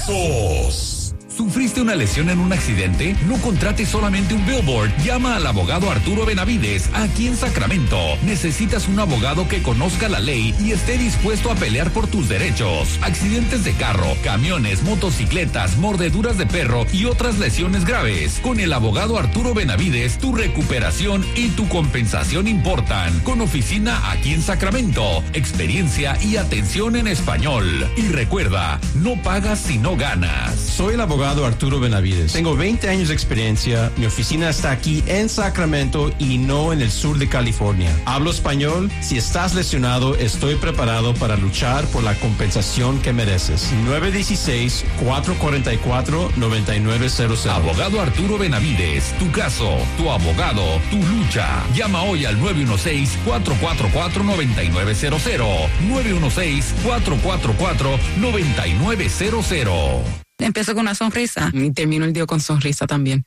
casos. ¿Sufriste una lesión en un accidente? No contrates solamente un billboard. Llama al abogado Arturo Benavides, aquí en Sacramento. Necesitas un abogado que conozca la ley y esté dispuesto a pelear por tus derechos. Accidentes de carro, camiones, motocicletas, mordeduras de perro y otras lesiones graves. Con el abogado Arturo Benavides, tu recuperación y tu compensación importan. Con oficina aquí en Sacramento. Experiencia y atención en español. Y recuerda, no pagas si no ganas. Soy el abogado Arturo Benavides. Tengo 20 años de experiencia. Mi oficina está aquí en Sacramento y no en el sur de California. Hablo español. Si estás lesionado, estoy preparado para luchar por la compensación que mereces. 916-444-9900. Abogado Arturo Benavides. Tu caso, tu abogado, tu lucha. Llama hoy al 916-444-9900. 916-444-9900. Empiezo con una sonrisa y termino el día con sonrisa también.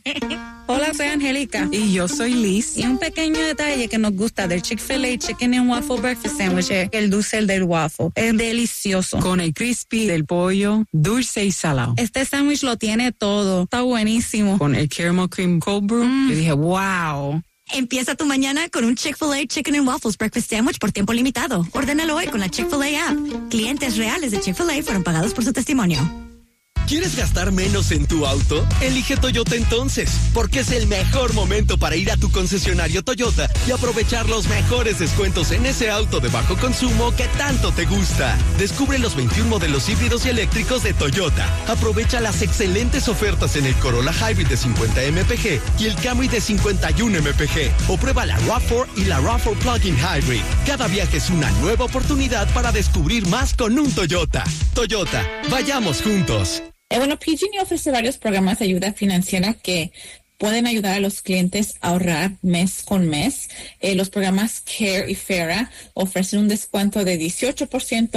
Hola, soy Angélica. Y yo soy Liz. Y un pequeño detalle que nos gusta del Chick-fil-A Chicken and Waffle Breakfast Sandwich es el dulce del waffle. Es delicioso. Con el crispy del pollo, dulce y salado. Este sándwich lo tiene todo. Está buenísimo. Con el caramel cream cold brew, yo dije, wow. Empieza tu mañana con un Chick-fil-A Chicken and Waffles Breakfast Sandwich por tiempo limitado. Ordénalo hoy con la Chick-fil-A app. Clientes reales de Chick-fil-A fueron pagados por su testimonio. ¿Quieres gastar menos en tu auto? Elige Toyota entonces, porque es el mejor momento para ir a tu concesionario Toyota y aprovechar los mejores descuentos en ese auto de bajo consumo que tanto te gusta. Descubre los 21 modelos híbridos y eléctricos de Toyota. Aprovecha las excelentes ofertas en el Corolla Hybrid de 50 mpg y el Camry de 51 mpg. O prueba la RAV4 y la RAV4 Plug-in Hybrid. Cada viaje es una nueva oportunidad para descubrir más con un Toyota. Toyota, vayamos juntos. Bueno, PG&E ofrece varios programas de ayuda financiera que pueden ayudar a los clientes a ahorrar mes con mes. Los programas CARE y FARA ofrecen un descuento de 18%,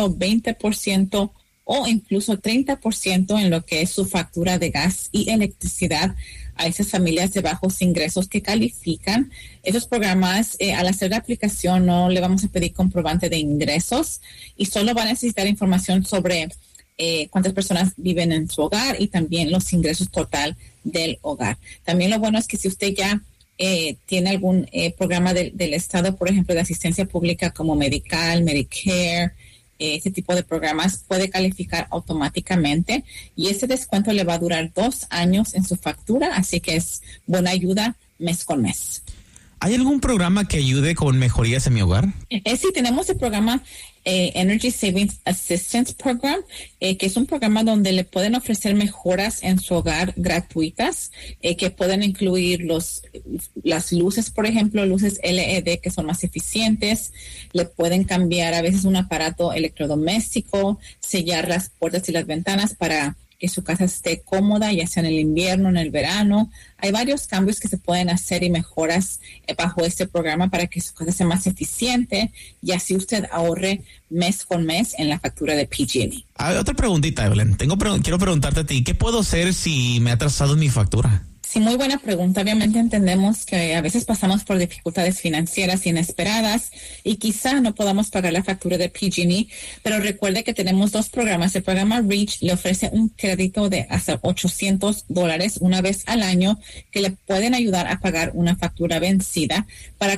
20% o incluso 30% en lo que es su factura de gas y electricidad a esas familias de bajos ingresos que califican. Esos programas, al hacer la aplicación, no le vamos a pedir comprobante de ingresos y solo va a necesitar información sobre cuántas personas viven en su hogar y también los ingresos total del hogar. También lo bueno es que si usted ya tiene algún programa del Estado, por ejemplo, de asistencia pública como Medical, Medicare, ese tipo de programas, puede calificar automáticamente y ese descuento le va a durar 2 años en su factura, así que es buena ayuda mes con mes. ¿Hay algún programa que ayude con mejorías en mi hogar? Sí, tenemos el programa Energy Savings Assistance Program, que es un programa donde le pueden ofrecer mejoras en su hogar gratuitas, que pueden incluir las luces, por ejemplo, luces LED que son más eficientes, le pueden cambiar a veces un aparato electrodoméstico, sellar las puertas y las ventanas para que su casa esté cómoda, ya sea en el invierno, en el verano. Hay varios cambios que se pueden hacer y mejoras bajo este programa para que su casa sea más eficiente y así usted ahorre mes con mes en la factura de PG&E. Otra preguntita, Evelyn. Quiero preguntarte a ti, ¿qué puedo hacer si me ha atrasado mi factura? Sí, muy buena pregunta. Obviamente entendemos que a veces pasamos por dificultades financieras inesperadas y quizá no podamos pagar la factura de PG&E, pero recuerde que tenemos 2 programas. El programa REACH le ofrece un crédito de hasta $800 una vez al año que le pueden ayudar a pagar una factura vencida. Para